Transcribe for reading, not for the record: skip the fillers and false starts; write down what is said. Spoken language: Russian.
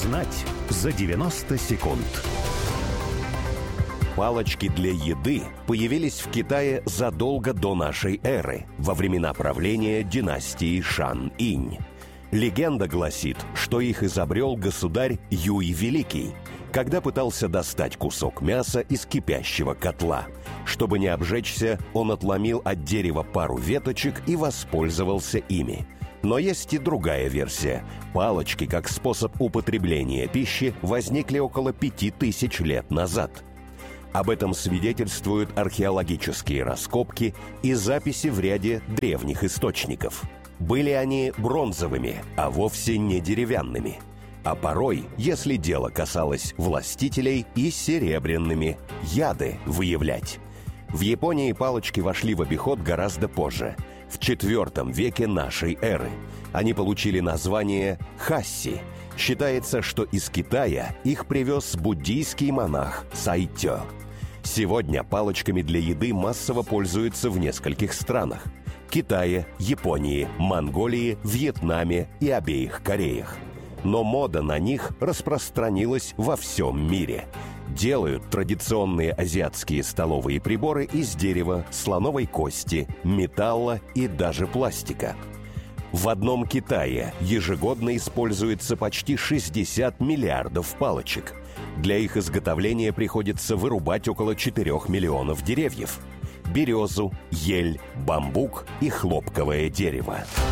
Узнать за 90 секунд. Палочки для еды появились в Китае задолго до нашей эры, во времена правления династии Шан-Инь. Легенда гласит, что их изобрел государь Юй Великий, когда пытался достать кусок мяса из кипящего котла. Чтобы не обжечься, он отломил от дерева пару веточек и воспользовался ими. Но есть и другая версия. Палочки, как способ употребления пищи, возникли около 5000 лет назад. Об этом свидетельствуют археологические раскопки и записи в ряде древних источников. Были они бронзовыми, а вовсе не деревянными. А порой, если дело касалось властителей, и серебряными, яды выявлять. В Японии палочки вошли в обиход гораздо позже, в IV веке нашей эры. Они получили название хасси. Считается, что из Китая их привез буддийский монах Сайтё. Сегодня палочками для еды массово пользуются в нескольких странах: Китае, Японии, Монголии, Вьетнаме и обеих Кореях. Но мода на них распространилась во всем мире. Делают традиционные азиатские столовые приборы из дерева, слоновой кости, металла и даже пластика. В одном Китае ежегодно используется почти 60 миллиардов палочек. Для их изготовления приходится вырубать около 4 миллионов деревьев: березу, ель, бамбук и хлопковое дерево.